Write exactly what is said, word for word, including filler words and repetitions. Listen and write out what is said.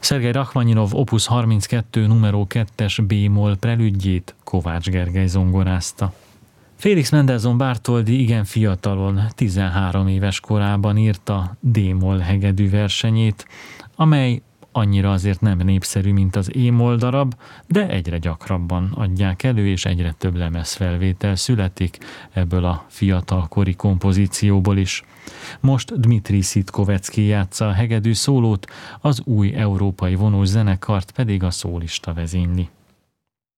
Szergej Rachmaninov opus harminckettő numero kettes B-moll prelüdjét Kovács Gergely zongorázta. Félix Mendelssohn Bartholdy igen fiatalon, tizenhárom éves korában írta D-moll hegedű versenyét, amely annyira azért nem népszerű, mint az E-moll darab, de egyre gyakrabban adják elő, és egyre több lemezfelvétel születik ebből a fiatalkori kompozícióból is. Most Dmitri Szitkovecki játsza a hegedű szólót, az új európai vonós zenekart pedig a szólista vezényli.